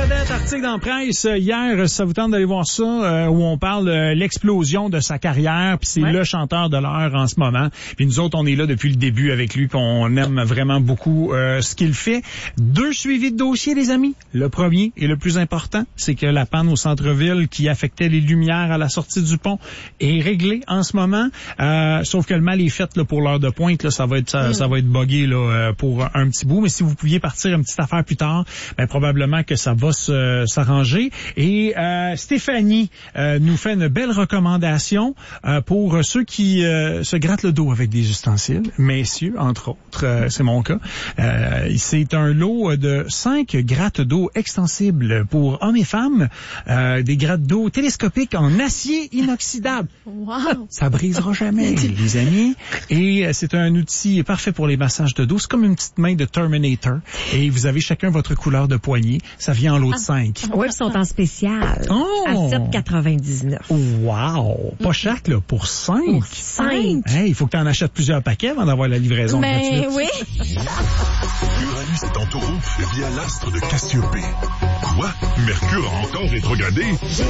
vedette, article dans presse hier, ça vous tente d'aller voir ça, où on parle de l'explosion de sa carrière, puis c'est le chanteur de l'heure en ce moment. Puis nous autres, on est là depuis le début avec lui, puis on aime vraiment beaucoup ce qu'il fait. 2 suivis de dossier, les amis. Le premier et le plus important, c'est que la panne au centre-ville qui affectait les lumières à la sortie du pont est réglée en ce moment. Sauf que le mal est fait là, pour l'heure de pointe, là, ça va être buggé là, pour un petit bout. Mais si vous pouviez partir une petite affaire plus tard, ben probablement que ça va s'arranger. Et Stéphanie nous fait une belle recommandation pour ceux qui se grattent le dos avec des ustensiles. Messieurs, entre autres, c'est mon cas. C'est un lot de 5 gratte-d'eau extensibles pour hommes et femmes. Des gratte-d'eau télescopiques en acier inoxydable. Wow! Ça brisera jamais, les amis. Et c'est un outil parfait pour les massages de dos. C'est comme une petite main de Terminator. Et vous avez chacun votre couleur de poignée. Ça vient en lot de 5. Oui, ils sont en spécial. À 7,99. Wow! Pas chaque, là, pour 5. Pour 5. Hey, il faut que tu en achètes plusieurs paquets avant d'avoir la livraison gratuite. Oui. Uranus est en taureau via l'astre de Cassiopée. Quoi? Mercure a encore rétrogradé?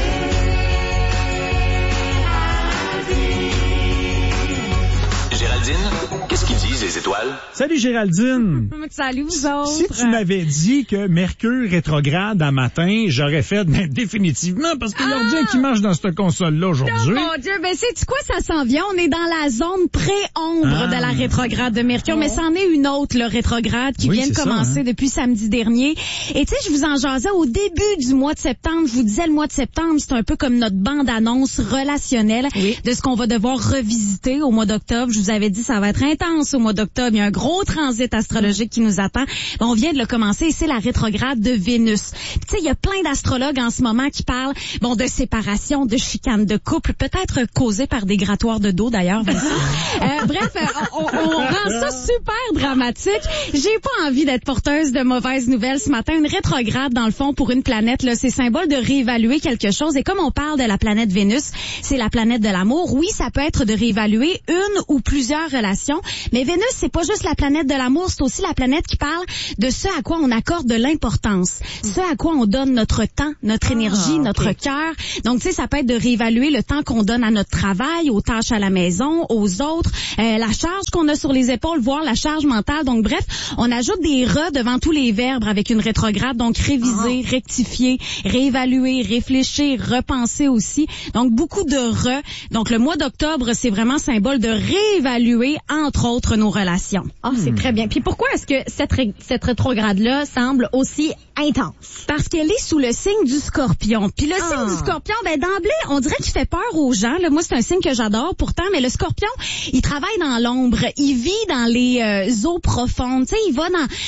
Géraldine, qu'est-ce qu'ils disent, les étoiles? Salut Géraldine! Salut vous autres! Si tu m'avais dit que Mercure rétrograde un matin, j'aurais fait définitivement, parce qu'il y a rien qui marche dans cette console-là aujourd'hui. Oh mon Dieu, ben sais-tu quoi, ça s'en vient? On est dans la zone pré-ombre de la rétrograde de Mercure, mais c'en est une autre, le rétrograde, qui vient de commencer depuis samedi dernier. Et tu sais, je vous en jasais au début du mois de septembre. Je vous disais, le mois de septembre, c'est un peu comme notre bande-annonce relationnelle de ce qu'on va devoir revisiter au mois d'octobre. Je vous avais dit, ça va être intense au mois d'octobre. Il y a un gros transit astrologique qui nous attend. On vient de le commencer et c'est la rétrograde de Vénus. Tu sais, il y a plein d'astrologues en ce moment qui parlent, de séparation, de chicane de couple, peut-être causée par des grattoirs de dos d'ailleurs. Bref, on rend ça super dramatique. J'ai pas envie d'être porteuse de mauvaises nouvelles ce matin. Une rétrograde, dans le fond, pour une planète, là, c'est symbole de réévaluer quelque chose. Et comme on parle de la planète Vénus, c'est la planète de l'amour. Oui, ça peut être de réévaluer une ou plusieurs relations. Mais Vénus, c'est pas juste la planète de l'amour, c'est aussi la planète qui parle de ce à quoi on accorde de l'importance, ce à quoi on donne notre temps, notre énergie, notre cœur. Donc, tu sais, ça peut être de réévaluer le temps qu'on donne à notre travail, aux tâches à la maison, aux autres, la charge qu'on a sur les épaules, voire la charge mentale. Donc, bref, on ajoute des re devant tous les verbes avec une rétrograde. Donc, réviser, rectifier, réévaluer, réfléchir, repenser aussi. Donc, beaucoup de re. Donc, le mois d'octobre, c'est vraiment symbole de réévaluer, entre autres, nos relations. C'est très bien. Puis pourquoi est-ce que cette rétrograde-là semble aussi intense? Parce qu'elle est sous le signe du Scorpion. Puis le signe du Scorpion, d'emblée, on dirait qu'il fait peur aux gens. Là, moi, c'est un signe que j'adore pourtant, mais le Scorpion, il travaille dans l'ombre. Il vit dans les eaux profondes. Tu sais, il va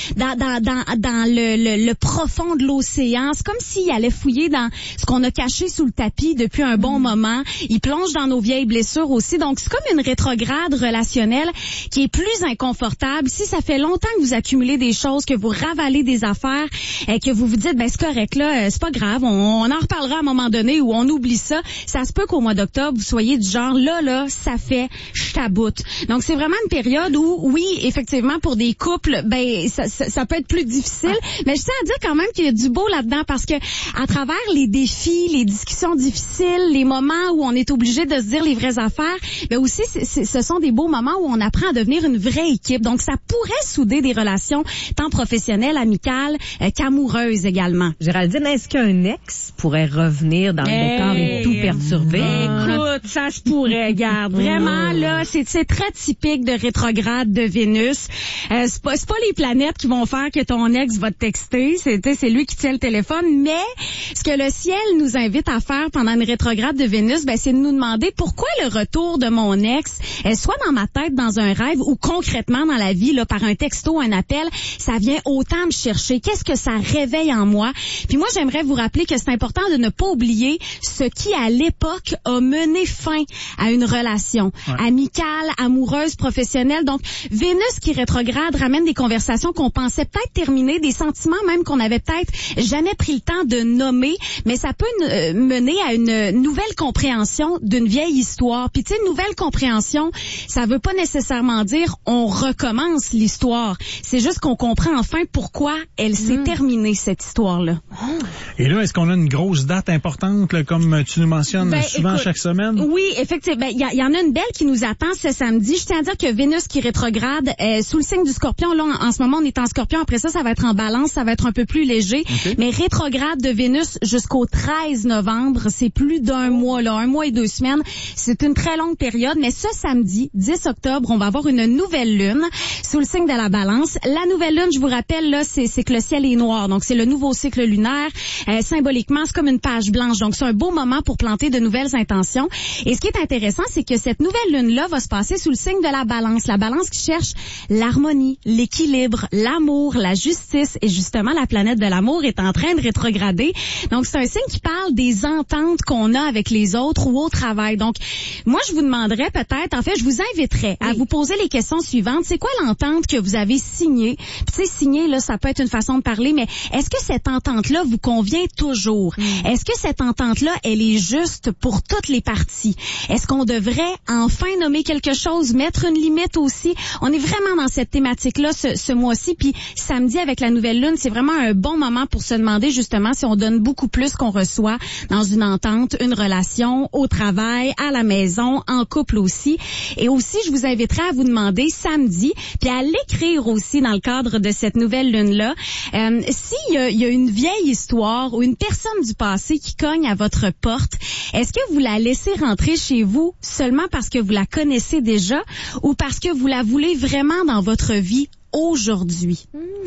dans le profond de l'océan. C'est comme s'il allait fouiller dans ce qu'on a caché sous le tapis depuis un bon moment. Il plonge dans nos vieilles blessures aussi. Donc, c'est comme une rétrograde relationnelle qui est plus inconfortable. Si ça fait longtemps que vous accumulez des choses, que vous ravalez des affaires, et que vous vous dites, c'est correct, là, c'est pas grave, on en reparlera à un moment donné ou on oublie ça. Ça se peut qu'au mois d'octobre, vous soyez du genre, là, ça fait ch'taboute. Donc, c'est vraiment une période où, oui, effectivement, pour des couples, ça peut être plus difficile, mais je tiens à dire quand même qu'il y a du beau là-dedans parce que à travers les défis, les discussions difficiles, les moments où on est obligé de se dire les vraies affaires, aussi, ce sont des beaux moments où on apprend à devenir une vraie équipe. Donc, ça pourrait souder des relations tant professionnelles, amicales, qu'amoureuses également. Géraldine, est-ce qu'un ex pourrait revenir dans le décor et tout perturber? Écoute, ça se pourrait, garde. Vraiment, là, c'est très typique de rétrograde de Vénus. C'est pas les planètes qui vont faire que ton ex va te texter. C'est lui qui tient le téléphone. Mais ce que le ciel nous invite à faire pendant une rétrograde de Vénus, c'est de nous demander pourquoi le retour de mon ex, soit dans ma tête, dans un rêve, ou concrètement dans la vie, là, par un texto, un appel, ça vient autant me chercher. Qu'est-ce que ça réveille en moi? Puis moi, j'aimerais vous rappeler que c'est important de ne pas oublier ce qui, à l'époque, a mené fin à une relation amicale, amoureuse, professionnelle. Donc, Vénus qui rétrograde ramène des conversations qu'on pensait peut-être terminer, des sentiments même qu'on avait peut-être jamais pris le temps de nommer, mais ça peut mener à une nouvelle compréhension d'une vieille histoire. Puis, tu sais, nouvelle compréhension, ça veut pas nécessairement dire on recommence l'histoire. C'est juste qu'on comprend enfin pourquoi elle s'est terminée, cette histoire-là. Et là, est-ce qu'on a une grosse date importante, là, comme tu nous mentionnes souvent chaque semaine? Oui, effectivement. Il y en a une belle qui nous attend ce samedi. Je tiens à dire que Vénus qui rétrograde sous le signe du Scorpion. Là, en ce moment, on est en Scorpion. Après ça va être en Balance. Ça va être un peu plus léger. Okay. Mais rétrograde de Vénus jusqu'au 13 novembre. C'est plus d'un mois, là. 1 mois et 2 semaines. C'est une très longue période. Mais ce samedi, 10 octobre, on va avoir une nouvelle lune sous le signe de la Balance. La nouvelle lune, je vous rappelle, là, c'est que le ciel est noir. Donc, c'est le nouveau cycle lunaire. Symboliquement, c'est comme une page blanche. Donc, c'est un beau moment pour planter de nouvelles intentions. Et ce qui est intéressant, c'est que cette nouvelle lune-là va se passer sous le signe de la Balance. La Balance qui cherche l'harmonie, l'équilibre, l'amour, la justice. Et justement, la planète de l'amour est en train de rétrograder. Donc, c'est un signe qui parle des ententes qu'on a avec les autres ou au travail. Donc, moi, je vous demanderais peut-être, en fait, je vous inviterais à vous poser les questions suivantes. C'est quoi l'entente que vous avez signée? Puis, tu sais, signer, là, ça peut être une façon de parler, mais est-ce que cette entente-là vous convient toujours? Est-ce que cette entente-là, elle est juste pour toutes les parties? Est-ce qu'on devrait enfin nommer quelque chose, mettre une limite aussi? On est vraiment dans cette thématique-là ce mois-ci, puis samedi avec la nouvelle lune, c'est vraiment un bon moment pour se demander justement si on donne beaucoup plus qu'on reçoit dans une entente, une relation, au travail, à la maison, en couple aussi. Et aussi, je vous inviterai à vous demander samedi, puis à l'écrire aussi dans le cadre de cette nouvelle lune-là, s'il y a une vieille histoire ou une personne du passé qui cogne à votre porte, est-ce que vous la laissez rentrer chez vous seulement parce que vous la connaissez déjà ou parce que vous la voulez vraiment dans votre vie aujourd'hui?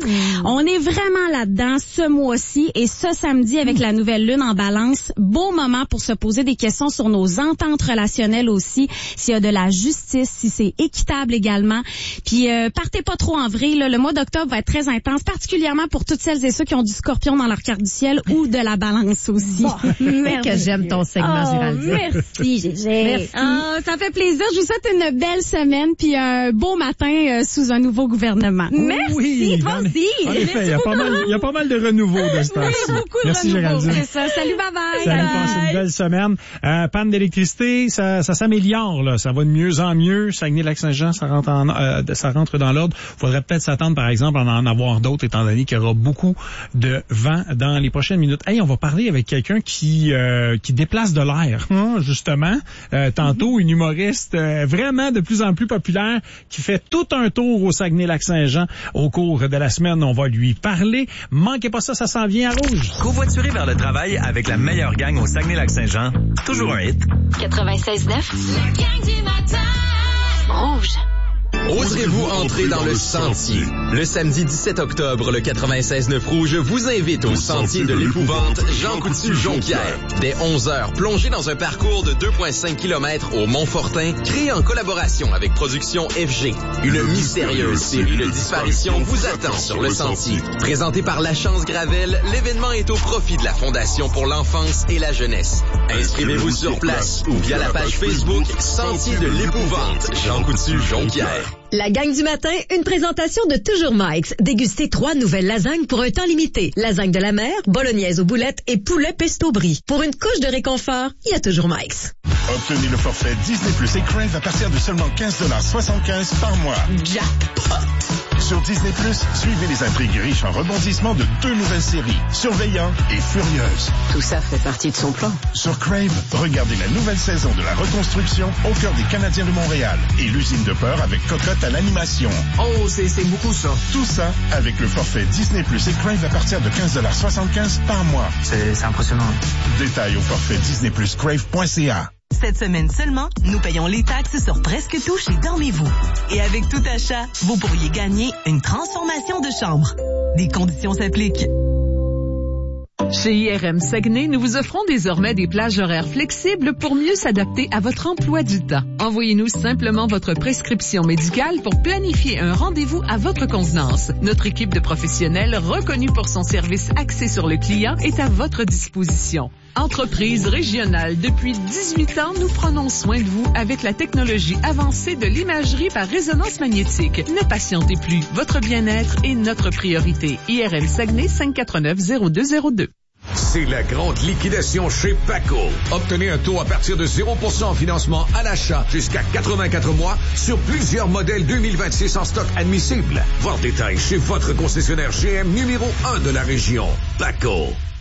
On est vraiment là-dedans ce mois-ci et ce samedi avec la nouvelle lune en Balance. Beau moment pour se poser des questions sur nos ententes relationnelles aussi, s'il y a de la justice, si c'est équitable également. Puis partez pas trop en vrille, là. Le mois d'octobre va être très intense, particulièrement pour toutes celles et ceux qui ont du Scorpion dans leur carte du ciel ou de la Balance aussi. Que j'aime ton segment, Géraldine. Merci, Gégé. Merci. Ça fait plaisir. Je vous souhaite une belle semaine puis un beau matin sous un nouveau gouvernement. Merci, toi aussi. En effet, il y a pas mal de renouveau de ce temps-ci. Merci, Géraldine. C'est ça. Salut, bye-bye. Salut, passez une belle semaine. Panne d'électricité, ça s'améliore, là. Ça va de mieux en mieux. Saguenay-Lac-Saint-Jean, ça rentre dans l'ordre. Faudrait peut-être s'attendre, par exemple, à en avoir d'autres, étant donné qu'il y aura beaucoup de vent dans les prochaines minutes. Hey, on va parler avec quelqu'un qui déplace de l'air, justement. Tantôt, une humoriste vraiment de plus en plus populaire qui fait tout un tour au Saguenay-Lac-Saint-Jean. Au cours de la semaine, on va lui parler. Manquez pas ça s'en vient à Rouge. Covoiturer vers le travail avec la meilleure gang au Saguenay-Lac-Saint-Jean. Toujours un hit. 96.9. La gang du matin. Rouge. Oserez-vous entrer dans le sentier? Le samedi 17 octobre, le 96.9 Rouge vous invite au sentier de l'épouvante Jean Coutu-Jonquière. Dès 11h, plongez dans un parcours de 2,5 km au Montfortin, créé en collaboration avec Production FG. Une mystérieuse série de disparitions vous attend sur le sentier. Présenté par La Chance Gravel, l'événement est au profit de la Fondation pour l'enfance et la jeunesse. Inscrivez-vous sur place ou via la page Facebook Sentier de l'épouvante Jean Coutu-Jonquière. La gang du matin, une présentation de Toujours Mike's. Dégustez 3 nouvelles lasagnes pour un temps limité. Lasagne de la mer, bolognaise aux boulettes et poulet pesto brie. Pour une couche de réconfort, il y a Toujours Mike's. Obtenez le forfait Disney Plus et Crave à partir de seulement 15,75$ par mois. Jackpot! Sur Disney Plus, suivez les intrigues riches en rebondissements de 2 nouvelles séries, Surveillant et Furieuse. Tout ça fait partie de son plan. Sur Crave, regardez la nouvelle saison de la reconstruction au cœur des Canadiens de Montréal et l'usine de peur avec Cocotte à l'animation. Oh, c'est beaucoup ça. Tout ça avec le forfait Disney Plus et Crave à partir de 15,75$ par mois. C'est impressionnant. Détails au forfait disneypluscrave.ca. Cette semaine seulement, nous payons les taxes sur presque tout chez Dormez-vous. Et avec tout achat, vous pourriez gagner une transformation de chambre. Des conditions s'appliquent. Chez IRM Saguenay, nous vous offrons désormais des plages horaires flexibles pour mieux s'adapter à votre emploi du temps. Envoyez-nous simplement votre prescription médicale pour planifier un rendez-vous à votre convenance. Notre équipe de professionnels reconnus pour son service axé sur le client est à votre disposition. Entreprise régionale, depuis 18 ans, nous prenons soin de vous avec la technologie avancée de l'imagerie par résonance magnétique. Ne patientez plus, votre bien-être est notre priorité. IRM Saguenay 549-0202. C'est la grande liquidation chez Paco. Obtenez un taux à partir de 0% en financement à l'achat jusqu'à 84 mois sur plusieurs modèles 2026 en stock admissible. Voir détails chez votre concessionnaire GM numéro 1 de la région. Paco.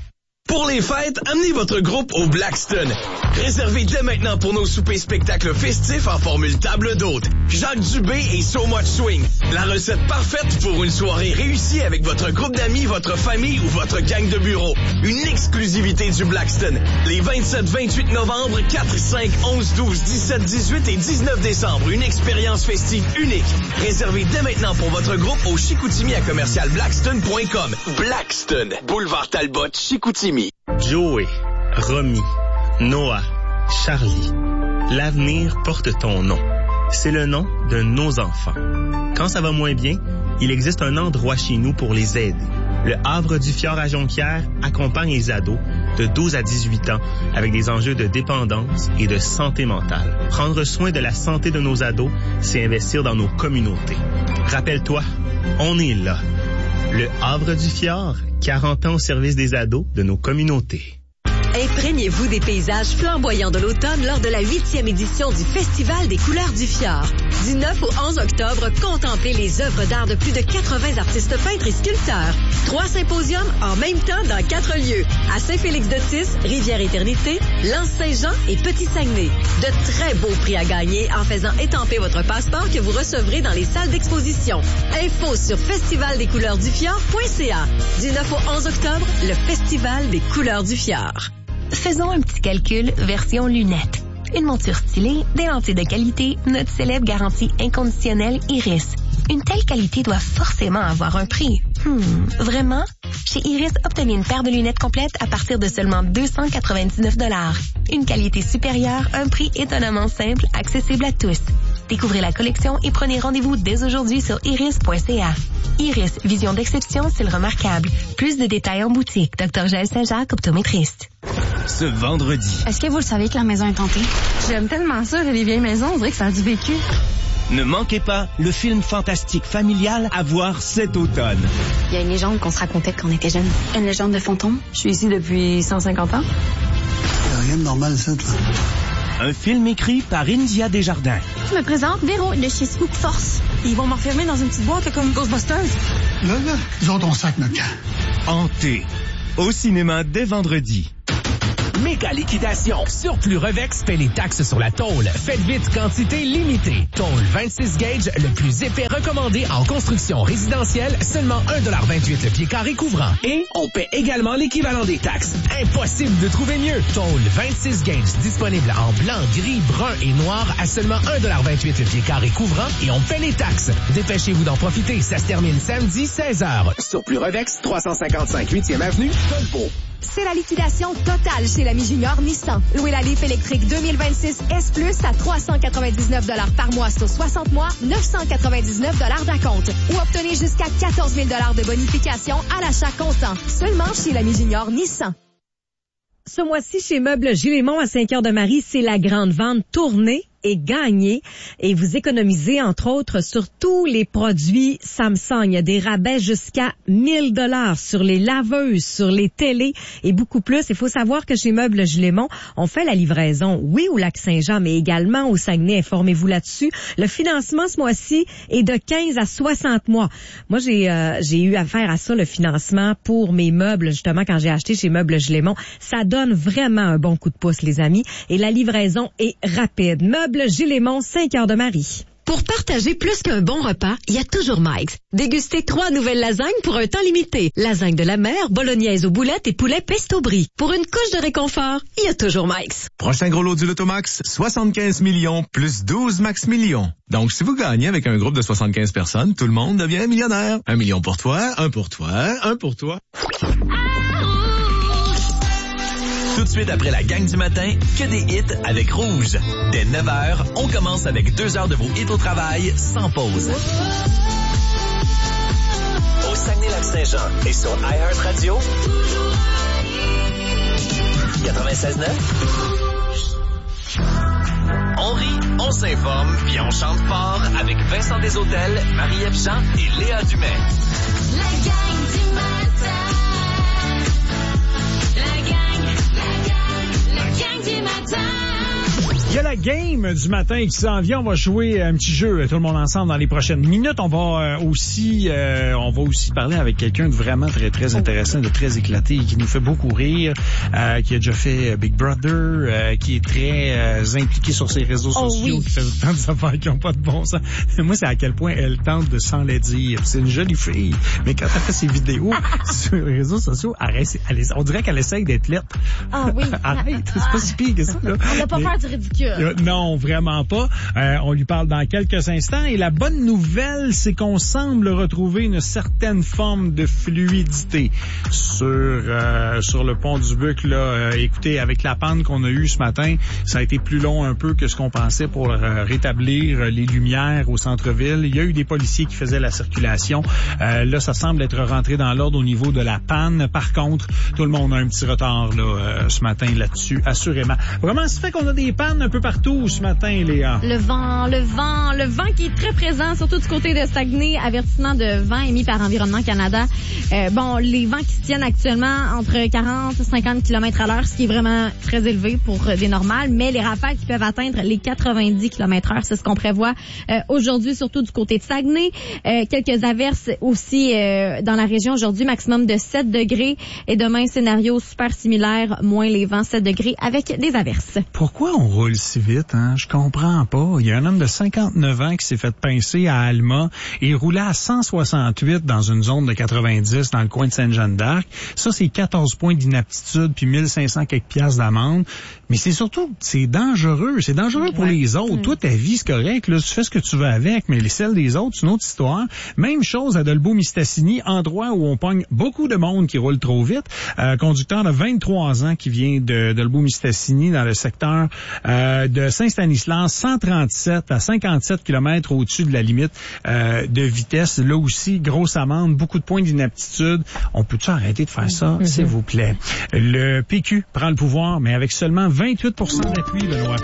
Pour les fêtes, amenez votre groupe au Blackstone. Réservez dès maintenant pour nos soupers spectacles festifs en formule table d'hôte. Jacques Dubé et So Much Swing. La recette parfaite pour une soirée réussie avec votre groupe d'amis, votre famille ou votre gang de bureau. Une exclusivité du Blackstone. Les 27, 28 novembre, 4, 5, 11, 12, 17, 18 et 19 décembre. Une expérience festive unique. Réservez dès maintenant pour votre groupe au Chicoutimi à commercialblackstone.com. Blackstone, boulevard Talbot, Chicoutimi. Joey, Romy, Noah, Charlie. L'avenir porte ton nom. C'est le nom de nos enfants. Quand ça va moins bien, il existe un endroit chez nous pour les aider. Le Havre du Fjord à Jonquière accompagne les ados de 12 à 18 ans avec des enjeux de dépendance et de santé mentale. Prendre soin de la santé de nos ados, c'est investir dans nos communautés. Rappelle-toi, on est là. Le Havre du Fjord, 40 ans au service des ados de nos communautés. Imprégnez-vous des paysages flamboyants de l'automne lors de la 8e édition du Festival des couleurs du Fjord. Du 9 au 11 octobre, contemplez les œuvres d'art de plus de 80 artistes peintres et sculpteurs. 3 symposiums en même temps dans 4 lieux. À Saint-Félix-de-Tis, Rivière-Éternité, L'Anse-Saint-Jean et Petit-Saguenay. De très beaux prix à gagner en faisant étamper votre passeport que vous recevrez dans les salles d'exposition. Info sur festivaldescouleurdsdufjord.ca. Du 9 au 11 octobre, le Festival des couleurs du Fjord. Faisons un petit calcul version lunettes. Une monture stylée, des lentilles de qualité, notre célèbre garantie inconditionnelle Iris. Une telle qualité doit forcément avoir un prix. Vraiment? Chez Iris, obtenez une paire de lunettes complètes à partir de seulement 299 $. Une qualité supérieure, un prix étonnamment simple, accessible à tous. Découvrez la collection et prenez rendez-vous dès aujourd'hui sur iris.ca. Iris, vision d'exception, c'est le remarquable. Plus de détails en boutique. Dr. Jaël Saint-Jacques, optométriste. Ce vendredi. Est-ce que vous le savez que la maison est hantée? J'aime tellement ça, les vieilles maisons, on dirait que ça a du vécu. Ne manquez pas le film fantastique familial à voir cet automne. Il y a une légende qu'on se racontait quand on était jeunes. Une légende de fantôme. Je suis ici depuis 150 ans. Il n'y a rien de normal, ça, toi. Un film écrit par India Desjardins. Je me présente, Véro, de chez Spook Force. Ils vont m'enfermer dans une petite boîte comme Ghostbusters. Là, ils ont ton sac, notre camp. Hanté. Au cinéma dès vendredi. Méga liquidation. Surplus Revex fait les taxes sur la tôle. Faites vite, quantité limitée. Tôle 26 gauge, le plus épais recommandé en construction résidentielle, seulement 1,28 $ le pied carré couvrant. Et on paie également l'équivalent des taxes. Impossible de trouver mieux. Tôle 26 gauge, disponible en blanc, gris, brun et noir à seulement 1,28 $ le pied carré couvrant et on paie les taxes. Dépêchez-vous d'en profiter. Ça se termine samedi 16h. Surplus Revex, 355 8e avenue, Tolpo. C'est la liquidation totale chez l'ami Junior Nissan. Louez la Leaf électrique 2026 S+ à 399 $ par mois sur 60 mois, 999 $ d'acompte. Ou obtenez jusqu'à 14 000 $ de bonification à l'achat comptant. Seulement chez l'ami Junior Nissan. Ce mois-ci, chez Meubles Gilles-Lémont à Saint-Cœur-de-Marie, c'est la grande vente tournée et gagnée. Et vous économisez, entre autres, sur tous les produits Samsung. Il y a des rabais jusqu'à 1 000 $ sur les laveuses, sur les télés et beaucoup plus. Il faut savoir que chez Meubles Gilles-Lémont, on fait la livraison, oui, au Lac-Saint-Jean, mais également au Saguenay. Informez-vous là-dessus. Le financement, ce mois-ci, est de 15 à 60 mois. Moi, j'ai eu affaire à ça, le financement pour mes meubles, justement, quand j'ai acheté chez Meubles Gilles-Lémont. Ça donne vraiment un bon coup de pouce, les amis. Et la livraison est rapide. Meubles Gilles-Lémont, Saint-Cœur-de-Marie. Pour partager plus qu'un bon repas, il y a toujours Mike's. Dégustez 3 nouvelles lasagnes pour un temps limité. Lasagne de la mer, bolognaise aux boulettes et poulet pesto brie. Pour une couche de réconfort, il y a toujours Mike's. Prochain gros lot du Lotomax, 75 millions plus 12 max millions. Donc, si vous gagnez avec un groupe de 75 personnes, tout le monde devient millionnaire. 1 million pour toi, 1 pour toi, 1 pour toi. Tout de suite après la gang du matin, que des hits avec Rouge. Dès 9h, on commence avec 2 heures de vos hits au travail, sans pause. Au Saguenay-Lac-Saint-Jean et sur iHeartRadio, 96.9. On rit, on s'informe, puis on chante fort avec Vincent Desautels, Marie-Ève Jean et Léa Dumais. La gang du matin. La gang du matin. Il y a la la game du matin qui s'en vient. On va jouer un petit jeu, tout le monde ensemble, dans les prochaines minutes. On va aussi parler avec quelqu'un de vraiment très, très intéressant, de très éclaté, qui nous fait beaucoup rire, qui a déjà fait Big Brother, qui est très impliqué sur ses réseaux sociaux, qui fait tant de affaires qui n'ont pas de bon sens. Moi, c'est à quel point elle tente de s'en les dire. C'est une jolie fille, mais quand elle fait ses vidéos sur les réseaux sociaux, on dirait qu'elle essaye d'être lettre. Ah oui. Arrête, c'est pas si pire que ça, là. On va pas faire du ridicule. Non, vraiment pas. On lui parle dans quelques instants. Et la bonne nouvelle, c'est qu'on semble retrouver une certaine forme de fluidité sur le pont du Buc. Là, écoutez, avec la panne qu'on a eue ce matin, ça a été plus long un peu que ce qu'on pensait pour rétablir les lumières au centre-ville. Il y a eu des policiers qui faisaient la circulation. Là, ça semble être rentré dans l'ordre au niveau de la panne. Par contre, tout le monde a un petit retard là ce matin là-dessus, assurément. Vraiment, ça fait qu'on a des pannes un peu partout ce matin, Léa. Le vent qui est très présent, surtout du côté de Saguenay. Avertissement de vent émis par Environnement Canada. Les vents qui se tiennent actuellement entre 40 et 50 km à l'heure, ce qui est vraiment très élevé pour des normales, mais les rafales qui peuvent atteindre les 90 km/h, c'est ce qu'on prévoit aujourd'hui, surtout du côté de Saguenay. Quelques averses aussi dans la région aujourd'hui, maximum de 7 degrés. Et demain, scénario super similaire, moins les vents, 7 degrés avec des averses. Pourquoi on roule si vite, hein? Je comprends pas. Il y a un homme de 59 ans qui s'est fait pincer à Alma et il roulait à 168 dans une zone de 90 dans le coin de Sainte-Jeanne-d'Arc. Ça, c'est 14 points d'inaptitude puis 1500 quelques piastres d'amende. Mais c'est surtout, c'est dangereux. C'est dangereux pour les autres. Toi, ta vie, c'est correct. Là, tu fais ce que tu veux avec, mais celle des autres, c'est une autre histoire. Même chose à Dolbeau-Mistassini, endroit où on pogne beaucoup de monde qui roule trop vite. Conducteur de 23 ans qui vient de Dolbeau-Mistassini dans le secteur de Saint-Stanislas, 137 à 57 km au-dessus de la limite de vitesse. Là aussi, grosse amende, beaucoup de points d'inaptitude. On peut-tu arrêter de faire ça, s'il vous plaît? Le PQ prend le pouvoir, mais avec seulement 28% d'appui, Benoît.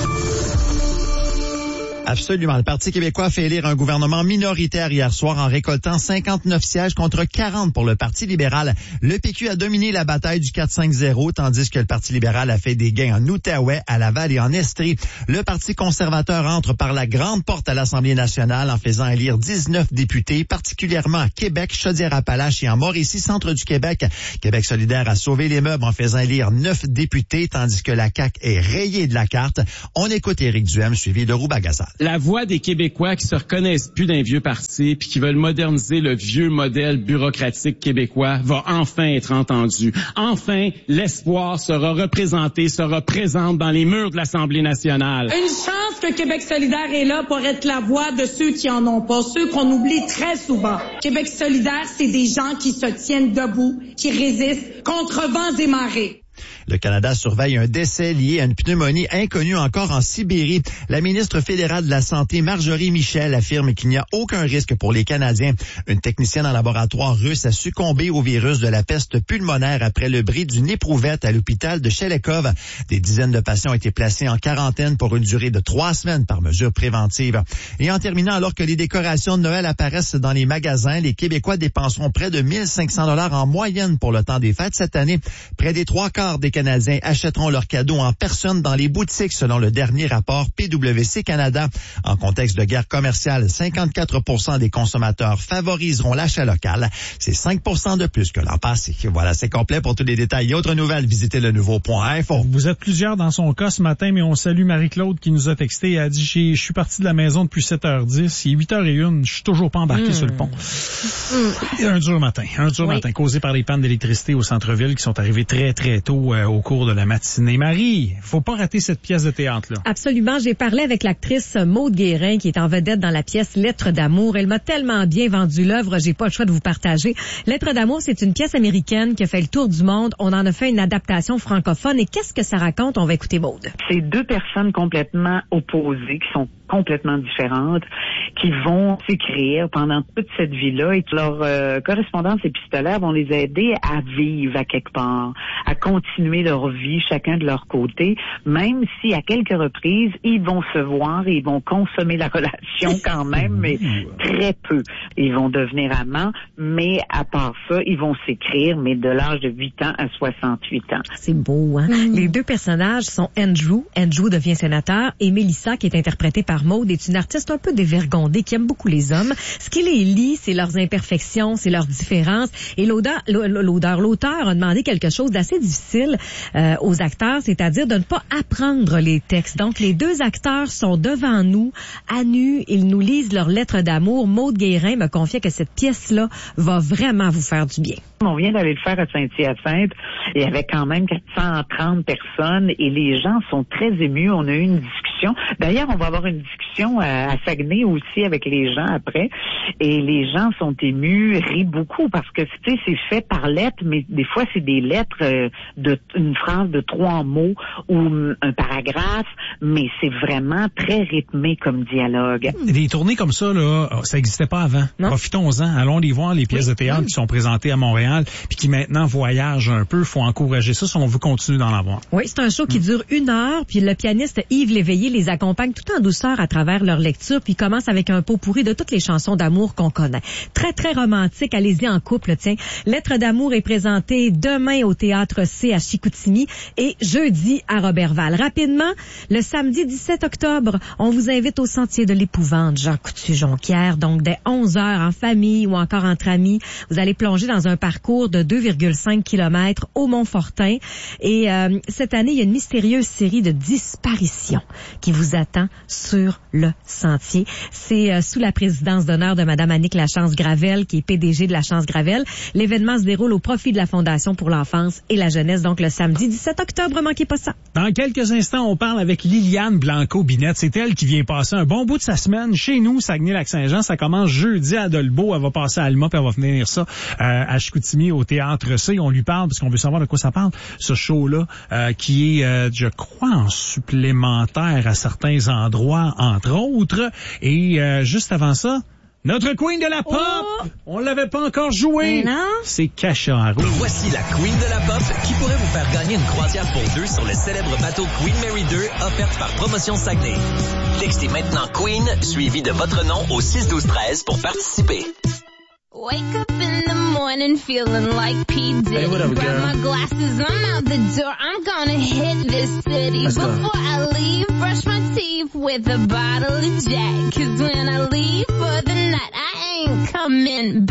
Absolument. Le Parti québécois a fait élire un gouvernement minoritaire hier soir en récoltant 59 sièges contre 40 pour le Parti libéral. Le PQ a dominé la bataille du 4-5-0, tandis que le Parti libéral a fait des gains en Outaouais, à Laval et en Estrie. Le Parti conservateur entre par la grande porte à l'Assemblée nationale en faisant élire 19 députés, particulièrement à Québec, Chaudière-Appalaches et en Mauricie, centre du Québec. Québec solidaire a sauvé les meubles en faisant élire 9 députés, tandis que la CAQ est rayée de la carte. On écoute Éric Duhem, suivi de Roux Bagazal. La voix des Québécois qui se reconnaissent plus d'un vieux parti puis qui veulent moderniser le vieux modèle bureaucratique québécois va enfin être entendue. Enfin, l'espoir sera présente dans les murs de l'Assemblée nationale. Une chance que Québec solidaire est là pour être la voix de ceux qui en ont pas, ceux qu'on oublie très souvent. Québec solidaire, c'est des gens qui se tiennent debout, qui résistent contre vents et marées. Le Canada surveille un décès lié à une pneumonie inconnue encore en Sibérie. La ministre fédérale de la Santé, Marjorie Michel, affirme qu'il n'y a aucun risque pour les Canadiens. Une technicienne en laboratoire russe a succombé au virus de la peste pulmonaire après le bris d'une éprouvette à l'hôpital de Shelekov. Des dizaines de patients ont été placés en quarantaine pour une durée de 3 semaines par mesure préventive. Et en terminant, alors que les décorations de Noël apparaissent dans les magasins, les Québécois dépenseront près de 1500 $ en moyenne pour le temps des fêtes cette année. Près des 3/4 des Canadiens achèteront leurs cadeaux en personne dans les boutiques, selon le dernier rapport PwC Canada. En contexte de guerre commerciale, 54% des consommateurs favoriseront l'achat local. C'est 5% de plus que l'an passé. Voilà, c'est complet. Pour tous les détails et autres nouvelles, visitez le nouveau.info. Vous êtes plusieurs dans son cas ce matin, mais on salue Marie-Claude qui nous a texté. Elle a dit, je suis partie de la maison depuis 7h10. Il est 8h01. Je suis toujours pas embarqué sur le pont. Un dur matin, causé par les pannes d'électricité au centre-ville qui sont arrivées très, très tôt au cours de la matinée. Marie, faut pas rater cette pièce de théâtre-là. Absolument. J'ai parlé avec l'actrice Maude Guérin qui est en vedette dans la pièce Lettres d'amour. Elle m'a tellement bien vendu l'œuvre, j'ai pas le choix de vous partager. Lettres d'amour, c'est une pièce américaine qui a fait le tour du monde. On en a fait une adaptation francophone. Et qu'est-ce que ça raconte? On va écouter Maude. C'est deux personnes complètement opposées qui sont complètement différentes qui vont s'écrire pendant toute cette vie-là et que leur correspondance épistolaire vont les aider à vivre à quelque part, à continuer leur vie chacun de leur côté, même si à quelques reprises, ils vont se voir et ils vont consommer la relation quand même, mais très peu. Ils vont devenir amants, mais à part ça, ils vont s'écrire, mais de l'âge de 8 ans à 68 ans. C'est beau, hein? Les deux personnages sont Andrew devient sénateur, et Mélissa, qui est interprétée par Maude, est une artiste un peu dévergondée, qui aime beaucoup les hommes. Ce qui les lie, c'est leurs imperfections, c'est leurs différences. Et l'auteur a demandé quelque chose d'assez difficile aux acteurs, c'est-à-dire de ne pas apprendre les textes. Donc, les deux acteurs sont devant nous, à nu, ils nous lisent leurs lettres d'amour. Maude Guérin me confiait que cette pièce-là va vraiment vous faire du bien. On vient d'aller le faire à Saint-Hyacinthe. Il y avait quand même 430 personnes et les gens sont très émus. On a eu une discussion. D'ailleurs, on va avoir une discussion à Saguenay aussi avec les gens après. Et les gens sont émus, rient beaucoup parce que, tu sais, c'est fait par lettres, mais des fois, c'est des lettres une phrase de 3 mots ou un paragraphe, mais c'est vraiment très rythmé comme dialogue. Des tournées comme ça, là, ça n'existait pas avant. Non. Profitons-en. Allons les voir, les pièces de théâtre qui sont présentées à Montréal puis qui maintenant voyagent un peu. Faut encourager ça si on veut continuer d'en avoir. Oui, c'est un show qui dure 1 heure, puis le pianiste Yves Léveillé les accompagne tout en douceur à travers leur lecture, puis il commence avec un pot pourri de toutes les chansons d'amour qu'on connaît. Très, très romantique. Allez-y en couple, tiens. Lettre d'amour est présentée demain au Théâtre C à Chicoutimi et jeudi à Roberval. Rapidement, le samedi 17 octobre, on vous invite au Sentier de l'Épouvante, Jean Coutu-Jonquière, donc dès 11h en famille ou encore entre amis. Vous allez plonger dans un parcours de 2,5 km au Montfortin. Et cette année, il y a une mystérieuse série de disparitions qui vous attend sur le sentier. C'est sous la présidence d'honneur de Madame Annick Lachance-Gravel, qui est PDG de Lachance-Gravel. L'événement se déroule au profit de la Fondation pour l'enfance et la jeunesse, donc le samedi 17 octobre. Manquez pas ça. Dans quelques instants, on parle avec Liliane Blanco-Binette. C'est elle qui vient passer un bon bout de sa semaine chez nous, Saguenay-Lac-Saint-Jean. Ça commence jeudi à Dolbeau. Elle va passer à Alma, puis elle va venir ça à Chicoutimi au Théâtre C. On lui parle parce qu'on veut savoir de quoi ça parle, ce show-là, qui est, je crois, en supplémentaire à certains endroits, entre autres. Et juste avant ça, notre Queen de la Pop! Oh! On l'avait pas encore joué! Non? C'est Cacha en rouge. Voici la Queen de la Pop qui pourrait vous faire gagner une croisière pour 2 sur le célèbre bateau Queen Mary 2 offerte par Promotion Saguenay. Textez maintenant Queen suivi de votre nom au 612-13 pour participer. Wake up in the morning feeling like P. Diddy. Hey, what up, grab girl? my glasses, I'm out the door. I'm gonna hit this city. Let's go. Before I leave, brush my teeth with a bottle of Jack. 'Cause when I leave for the night, I ain't coming back.